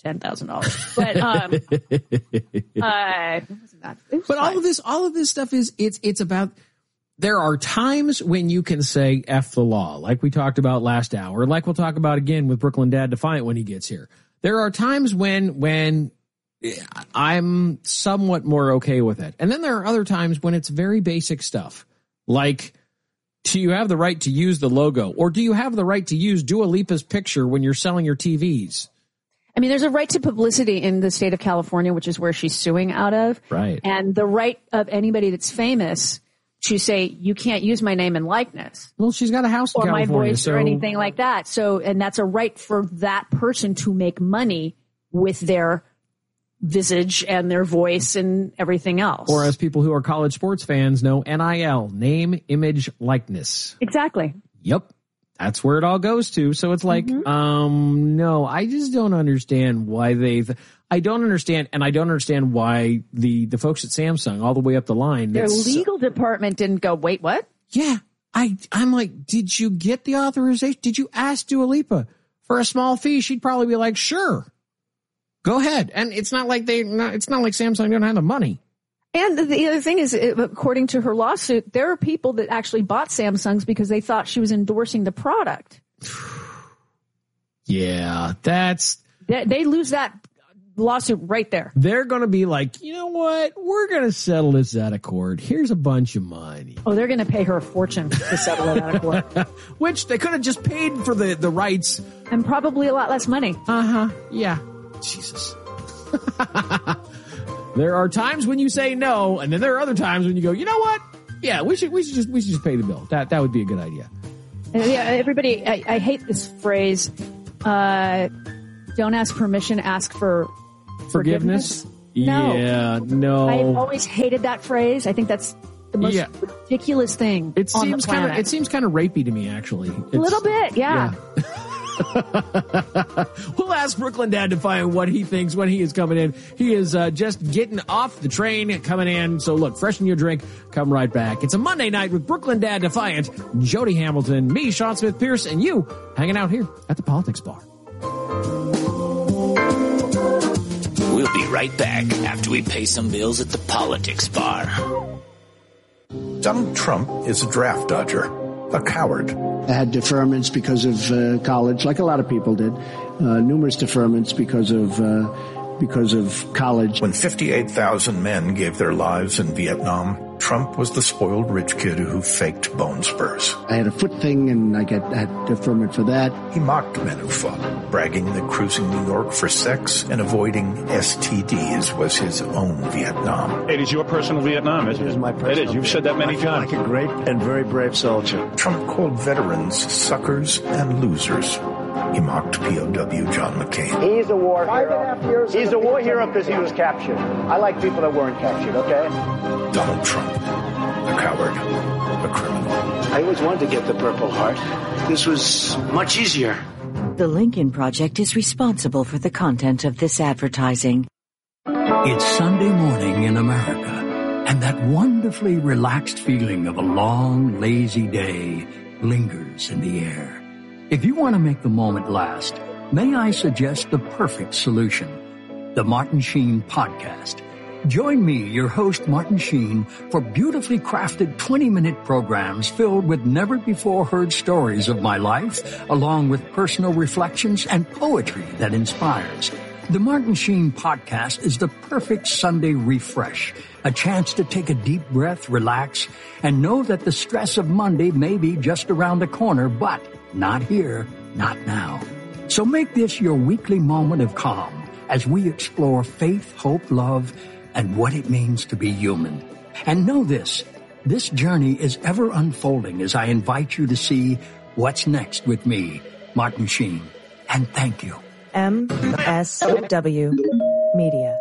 $10,000. But all of this stuff it's about. There are times when you can say F the law, like we talked about last hour, like we'll talk about again with Brooklyn Dad Defiant when he gets here. There are times when I'm somewhat more okay with it. And then there are other times when it's very basic stuff. Like, do you have the right to use the logo? Or do you have the right to use Dua Lipa's picture when you're selling your TVs? I mean, there's a right to publicity in the state of California, which is where she's suing out of. Right. And the right of anybody that's famous to say, you can't use my name and likeness. Well, she's got a house in or California, my voice or anything like that. So, and that's a right for that person to make money with their visage and their voice and everything else. Or as people who are college sports fans know, NIL, name, image, likeness. Exactly. Yep. That's where it all goes to. So it's like, no, I just don't understand why I don't understand why the folks at Samsung all the way up the line. Their legal department didn't go, wait, what? Yeah. I'm like, did you get the authorization? Did you ask Dua Lipa for a small fee? She'd probably be like, sure, go ahead. And it's not like Samsung don't have the money. And the other thing is, according to her lawsuit, there are people that actually bought Samsungs because they thought she was endorsing the product. Yeah, they lose that lawsuit right there. They're going to be like, you know what? We're going to settle this out of court. Here's a bunch of money. Oh, they're going to pay her a fortune to settle it out of court. Which they could have just paid for the rights. And probably a lot less money. Uh-huh. Yeah. Jesus. There are times when you say no, and then there are other times when you go, you know what? Yeah, we should just pay the bill. That would be a good idea. Yeah, everybody, I hate this phrase. Don't ask permission, ask for forgiveness. No. Yeah, no. I've always hated that phrase. I think that's the most ridiculous thing. It seems kind of rapey to me, actually. A little bit, yeah. We'll ask Brooklyn Dad Defiant what he thinks when he is coming in. He is just getting off the train, coming in. So look, freshen your drink. Come right back. It's a Monday night with Brooklyn Dad Defiant, Jody Hamilton, me, Sean Smith Pierce, and you hanging out here at the Politics Bar. We'll be right back after we pay some bills at the Politics Bar. Donald Trump is a draft dodger, a coward. I had deferments because of college, like a lot of people did. Numerous deferments because of college. When 58,000 men gave their lives in Vietnam, Trump was the spoiled rich kid who faked bone spurs. I had a foot thing, and I had deferment for that. He mocked men who fought, bragging that cruising New York for sex and avoiding STDs was his own Vietnam. It is your personal Vietnam, isn't it? It is my personal. It is. You've said that many times. Like a great and very brave soldier. Trump called veterans suckers and losers. He mocked POW John McCain. He's a war hero. He's a war hero because he was captured. I like people that weren't captured, okay? Donald Trump, a coward, a criminal. I always wanted to get the Purple Heart. This was much easier. The Lincoln Project is responsible for the content of this advertising. It's Sunday morning in America, and that wonderfully relaxed feeling of a long, lazy day lingers in the air. If you want to make the moment last, may I suggest the perfect solution, the Martin Sheen Podcast. Join me, your host, Martin Sheen, for beautifully crafted 20-minute programs filled with never-before-heard stories of my life, along with personal reflections and poetry that inspires. The Martin Sheen Podcast is the perfect Sunday refresh, a chance to take a deep breath, relax, and know that the stress of Monday may be just around the corner, but not here, not now. So make this your weekly moment of calm as we explore faith, hope, love, and what it means to be human. And know this journey is ever unfolding as I invite you to see what's next with me, Martin Sheen. And thank you. MSW Media.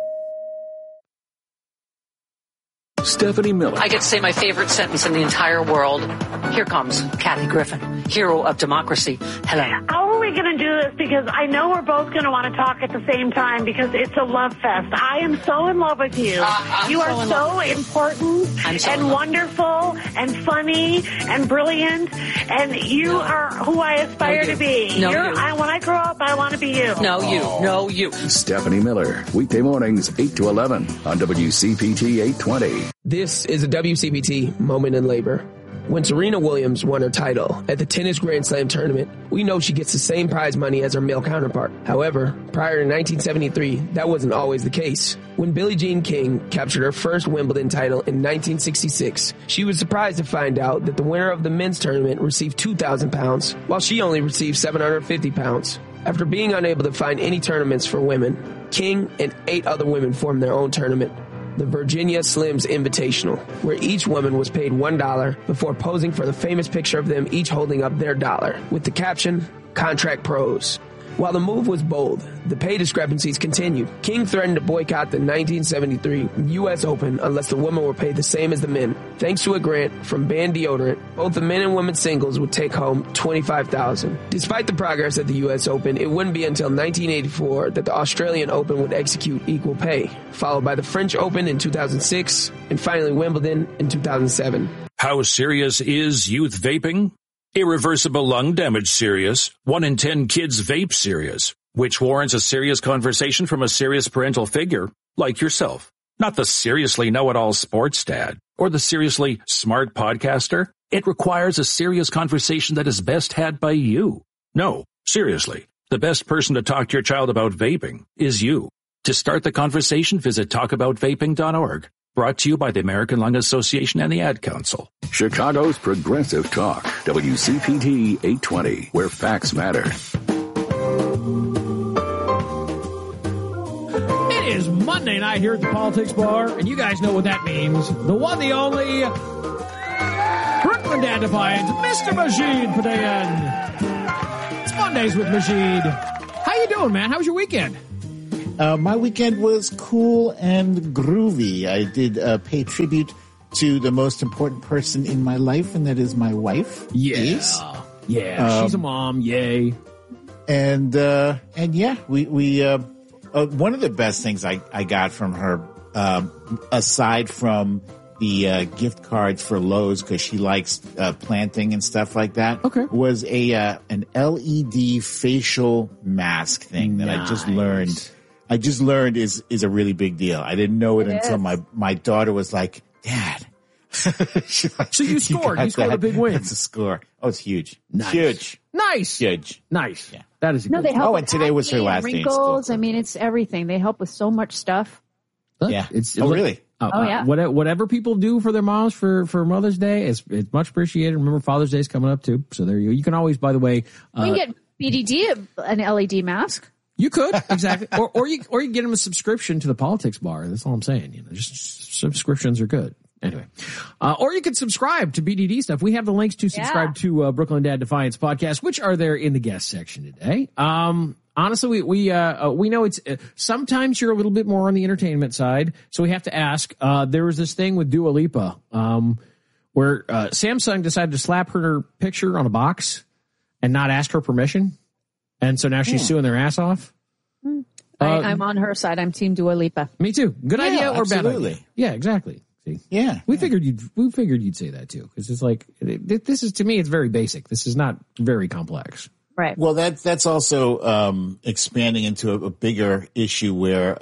Stephanie Miller. I get to say my favorite sentence in the entire world. Here comes Kathy Griffin, hero of democracy. Hello. How are we going to do this? Because I know we're both going to want to talk at the same time because it's a love fest. I am so in love with you. You are so important and wonderful and funny and brilliant, and you are who I aspire to be. When I grow up, I want to be you. No, you. Stephanie Miller, weekday mornings 8 to 11 on WCPT 820. This is a WCPT Moment in Labor. When Serena Williams won her title at the Tennis Grand Slam tournament, we know she gets the same prize money as her male counterpart. However, prior to 1973, that wasn't always the case. When Billie Jean King captured her first Wimbledon title in 1966, she was surprised to find out that the winner of the men's tournament received £2,000, while she only received £750. After being unable to find any tournaments for women, King and 8 other women formed their own tournament, the Virginia Slims Invitational, where each woman was paid $1 before posing for the famous picture of them each holding up their dollar, with the caption, Contract Pros. While the move was bold, the pay discrepancies continued. King threatened to boycott the 1973 U.S. Open unless the women were paid the same as the men. Thanks to a grant from Band Deodorant, both the men and women singles would take home $25,000. Despite the progress at the U.S. Open, it wouldn't be until 1984 that the Australian Open would execute equal pay, followed by the French Open in 2006, and finally Wimbledon in 2007. How serious is youth vaping? Irreversible lung damage serious, 1 in 10 kids vape serious, which warrants a serious conversation from a serious parental figure, like yourself. Not the seriously know-it-all sports dad, or the seriously smart podcaster. It requires a serious conversation that is best had by you. No, seriously, the best person to talk to your child about vaping is you. To start the conversation, visit talkaboutvaping.org. Brought to you by the American Lung Association and the Ad Council. Chicago's Progressive Talk, WCPT 820, where facts matter. It is Monday night here at the Politics Bar, and you guys know what that means. The one, the only, Brooklyn Dad Defiant, Mr. Majid Padayan. It's Mondays with Majid. How you doing, man? How was your weekend? My weekend was cool and groovy. I did pay tribute to the most important person in my life, and that is my wife. Yes. Yeah, she's a mom. Yay. And yeah, we one of the best things I got from her, aside from the gift cards for Lowe's, because she likes planting and stuff like that, was an LED facial mask thing that I just learned. Is a really big deal. I didn't know it until my daughter was like, Dad. So you scored. You scored a big win. It's a score. Oh, it's huge. Nice. Huge. Nice. Huge. Nice. Yeah. That is a good they help. Oh, and today was her last day in school. Wrinkles. I mean, it's everything. They help with so much stuff. Yeah. Really? Yeah. Whatever people do for their moms for Mother's Day, it's much appreciated. Remember, Father's Day is coming up too. So there you go. You can always, by the way, we can get BDD an LED mask. You could, exactly. or you get them a subscription to the Politics Bar. That's all I'm saying. You know, just subscriptions are good. Anyway, or you could subscribe to BDD stuff. We have the links to subscribe to Brooklyn Dad Defiance podcast, which are there in the guest section today. Honestly, we know it's sometimes you're a little bit more on the entertainment side, so we have to ask. There was this thing with Dua Lipa, where Samsung decided to slap her picture on a box and not ask her permission. And so now she's suing their ass off. I'm on her side. I'm Team Dua Lipa. Me too. Good idea or bad absolutely. idea? Yeah, exactly. See? Yeah. We figured you'd say that too, because it's like this is, to me, it's very basic. This is not very complex. Right. Well, that's also expanding into a bigger issue where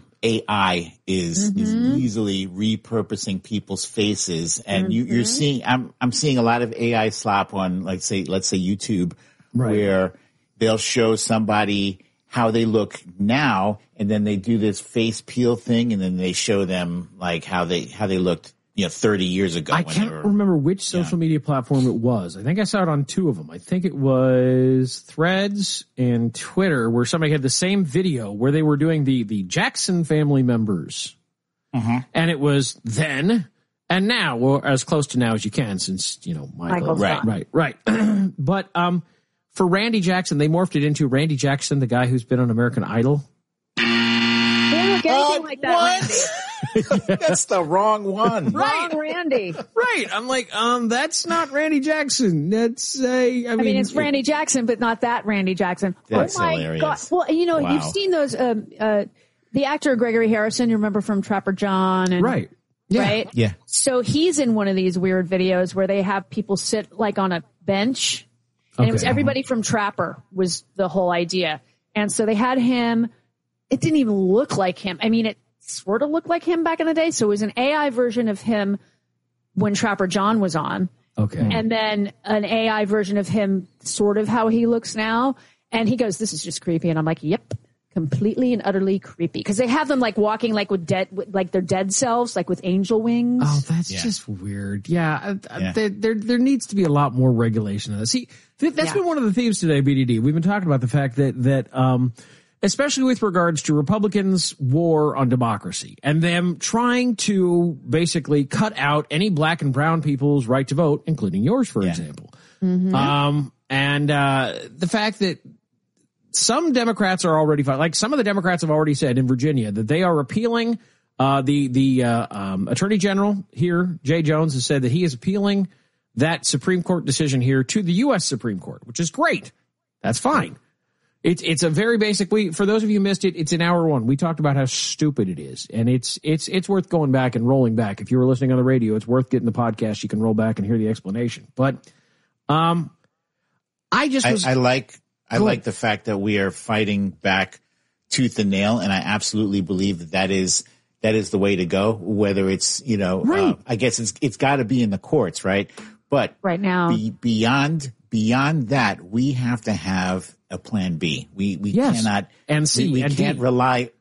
AI is easily repurposing people's faces, and you're seeing. I'm seeing a lot of AI slop on, let's say YouTube, where they'll show somebody how they look now, and then they do this face peel thing, and then they show them like how they looked, 30 years ago. I can't remember which social media platform it was. I think I saw it on two of them. I think it was Threads and Twitter, where somebody had the same video where they were doing the Jackson family members, and it was then and now, or as close to now as you can, since Michael. Right. But for Randy Jackson, they morphed it into Randy Jackson, the guy who's been on American Idol. They don't look anything like that, Randy. That's the wrong one. Wrong Randy. Right. I'm like, that's not Randy Jackson. That's I mean, it's Randy Jackson, but not that Randy Jackson. That's oh my hilarious. God. Well, you've seen those, the actor Gregory Harrison, you remember from Trapper John and right. Yeah. Right? Yeah. So he's in one of these weird videos where they have people sit like on a bench. And it was everybody from Trapper was the whole idea. And so they had him. It didn't even look like him. I mean, it sort of looked like him back in the day. So it was an AI version of him when Trapper John was on. Okay. And then an AI version of him sort of how he looks now. And he goes, this is just creepy. And I'm like, yep, completely and utterly creepy. Because they have them like walking like with their dead selves, like with angel wings. Oh, that's just weird. Yeah. There needs to be a lot more regulation of that. See, that's been one of the themes today, BDD. We've been talking about the fact that especially with regards to Republicans' war on democracy and them trying to basically cut out any black and brown people's right to vote, including yours, for example. And the fact that some Democrats are already like some of the Democrats have already said in Virginia that they are appealing. The Attorney General here, Jay Jones, has said that he is appealing that Supreme Court decision here to the U.S. Supreme Court, which is great. That's fine. It's a very basic. For those of you who missed it, it's in hour one. We talked about how stupid it is, and it's worth going back and rolling back. If you were listening on the radio, it's worth getting the podcast. You can roll back and hear the explanation. But I like the fact that we are fighting back tooth and nail, and I absolutely believe that is the way to go. Whether it's I guess it's got to be in the courts, right? But right now, beyond that, we have to have a plan B. We cannot and C we and can't D. rely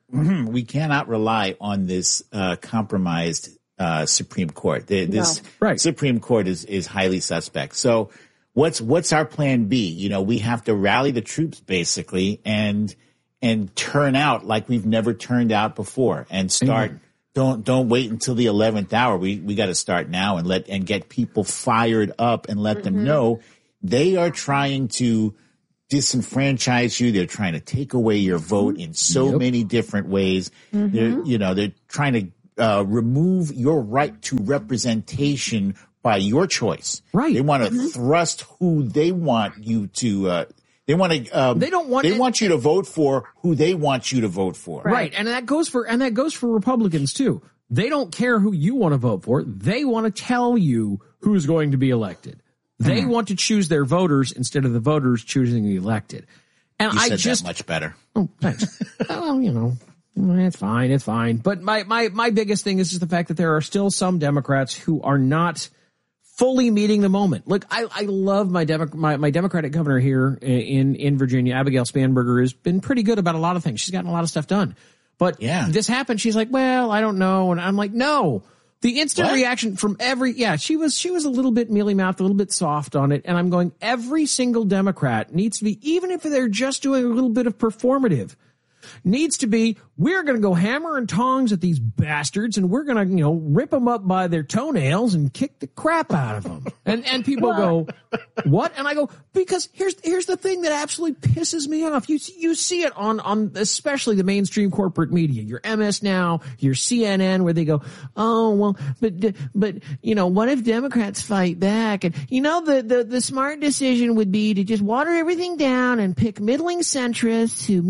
we cannot rely on this compromised Supreme Court. This Supreme Court is highly suspect. So what's our plan B? You know, we have to rally the troops basically and turn out like we've never turned out before and start. Don't wait until the 11th hour. We got to start now and get people fired up and let them know they are trying to disenfranchise you. They're trying to take away your vote in so many different ways. They're trying to remove your right to representation by your choice. Right. They want to thrust who they want you to. They want to. They want you to vote for who they want you to vote for. Right, and that goes for Republicans too. They don't care who you want to vote for. They want to tell you who's going to be elected. They want to choose their voters instead of the voters choosing the elected. And you said that much better. Oh, thanks. Well, you know, it's fine. It's fine. But my biggest thing is just the fact that there are still some Democrats who are not fully meeting the moment. Look, I love my Democratic governor here in Virginia. Abigail Spanberger has been pretty good about a lot of things. She's gotten a lot of stuff done. But this happened. She's like, well, I don't know. And I'm like, no. The instant reaction from she was a little bit mealy-mouthed, a little bit soft on it. And I'm going, every single Democrat needs to be, even if they're just doing a little bit of performative, needs to be, we're going to go hammer and tongs at these bastards and we're going to, rip them up by their toenails and kick the crap out of them. And people go, what? And I go, because here's the thing that absolutely pisses me off. You see it on especially the mainstream corporate media, your MS Now, your CNN, where they go, oh, well, but what if Democrats fight back? And, the smart decision would be to just water everything down and pick middling centrists who,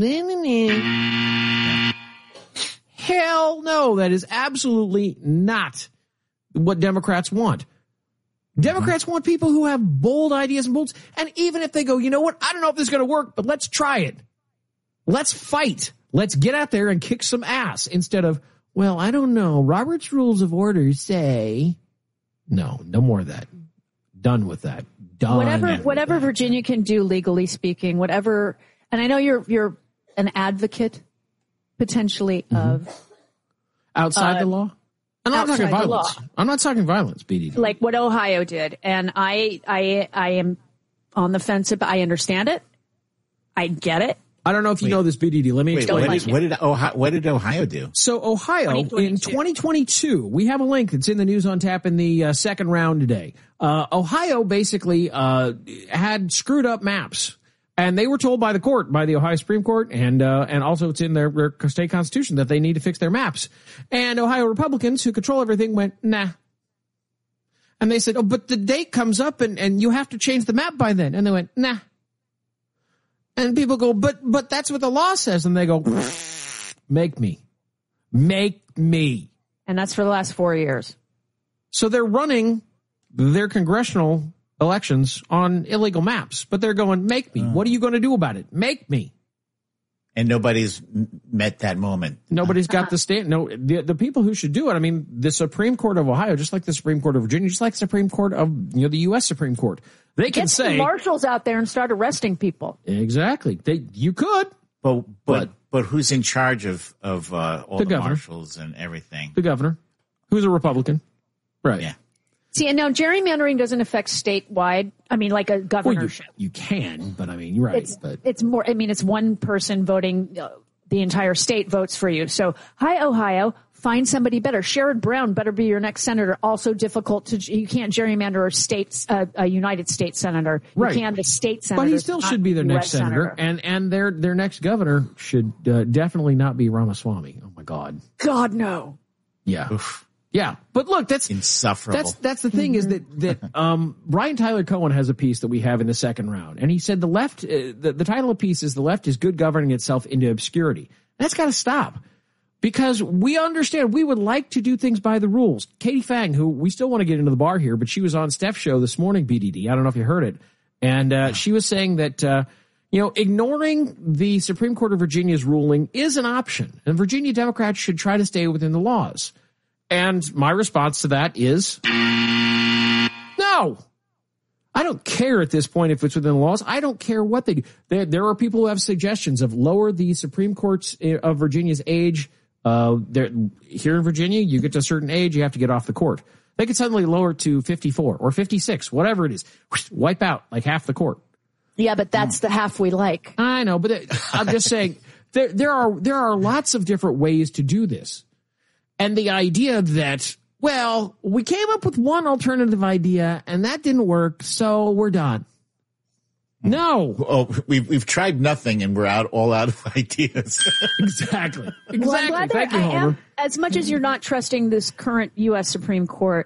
hell no, that is absolutely not what Democrats want. Democrats want people who have bold ideas and bolds. And even if they go, you know what, I don't know if this is going to work, but let's try it. Let's fight. Let's get out there and kick some ass instead of, well, I don't know. Robert's Rules of Order say, no more of that. Done with that. Done. Whatever Virginia can do legally speaking, whatever. And I know you're an advocate potentially of outside the law. And I'm not talking violence. I'm not talking violence, BD. Like what Ohio did. And I am on the fence, but I understand it. I get it. I don't know if you know this, BDD. Let me explain. What did Ohio do? So Ohio, in 2022, we have a link that's in the News on Tap in the second round today. Ohio basically had screwed up maps. And they were told by the Ohio Supreme Court, and also it's in their state constitution that they need to fix their maps. And Ohio Republicans, who control everything, went, nah. And they said, oh, but the date comes up and you have to change the map by then. And they went, nah. And people go, but that's what the law says. And they go, make me. And that's for the last 4 years. So they're running their congressional elections on illegal maps, but they're going, make me. What are you going to do about it? Make me. And nobody's met that moment. Nobody's got the stand. No, the people who should do it. I mean, the Supreme Court of Ohio, just like the Supreme Court of Virginia, just like the Supreme Court of the U.S. Supreme Court, they can say, get marshals out there and start arresting people. Exactly. You could, but who's in charge of all the marshals and everything? The governor, who's a Republican, right? Yeah. See, and now gerrymandering doesn't affect statewide. I mean, like a governorship. Well, you can, but I mean, you're right. It's more. I mean, it's one person voting. The entire state votes for you. So, hi Ohio, find somebody better. Sherrod Brown better be your next senator. Also difficult to. You can't gerrymander a United States senator. You can the state senator. But he still should be their next senator, and their next governor should definitely not be Ramaswamy. Oh my God. God no. Yeah. Oof. Yeah, but look, that's insufferable. That's the thing is that Brian Tyler Cohen has a piece that we have in the second round, and he said the left, the title of the piece is "The Left is Good Governing Itself into Obscurity." That's got to stop because we understand we would like to do things by the rules. Katie Fang, who we still want to get into the bar here, but she was on Steph's show this morning, BDD. I don't know if you heard it, and she was saying that ignoring the Supreme Court of Virginia's ruling is an option, and Virginia Democrats should try to stay within the laws. And my response to that is no. I don't care at this point if it's within the laws. I don't care what they do. There are people who have suggestions of lower the Supreme Court's of Virginia's age. Here in Virginia, you get to a certain age, you have to get off the court. They could suddenly lower it to 54 or 56, whatever it is. Wipe out like half the court. Yeah, but that's the half we like. I know, but I'm just saying there are lots of different ways to do this. And the idea that, well, we came up with one alternative idea and that didn't work, so we're done. No. Oh, we've tried nothing and we're all out of ideas. Exactly. Well, I'm glad Thank you, I Homer. am, as much as you're not trusting this current U.S. Supreme Court,